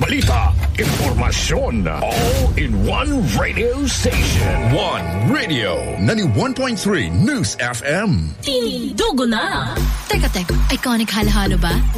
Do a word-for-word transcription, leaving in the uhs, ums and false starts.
balita, impormasyon, all in one radio station. One Radio, ninety-one point three News F M. Tindugo na! Teka, teka. Iconic halo-halo ba?